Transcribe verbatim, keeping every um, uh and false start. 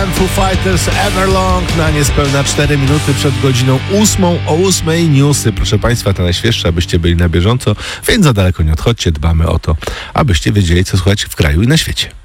Foo Fighters Everlong na niespełna cztery minuty przed godziną ósmą. O ósmej newsy, proszę Państwa, te najświeższe, abyście byli na bieżąco, więc za daleko nie odchodźcie, dbamy o to, abyście wiedzieli, co słuchać w kraju i na świecie.